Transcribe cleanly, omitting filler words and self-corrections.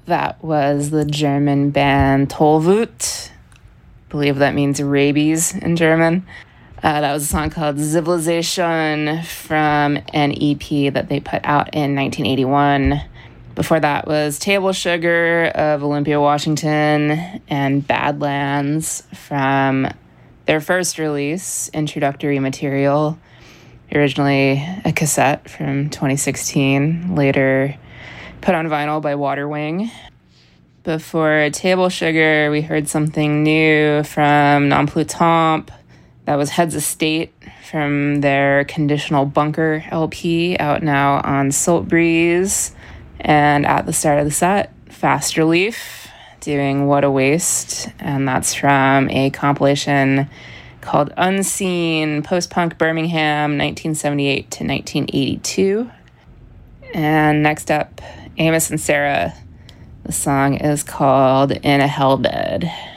That was the German band Tollwut. I believe that means rabies in German. That was a song called Zivilisation from an EP that they put out in 1981. Before that was Table Sugar of Olympia, Washington, and Badlands from their first release, Introductory Material, originally a cassette from 2016, later put on vinyl by Waterwing. Before Table Sugar, we heard something new from Non Plus Tomp. That was Heads of State from their Conditional Bunker LP, out now on Salt Breeze. And at the start of the set, Fast Relief doing What a Waste. And that's from a compilation called Unseen, Post-Punk Birmingham, 1978 to 1982. And next up, Amos and Sarah. The song is called In a Hellbed.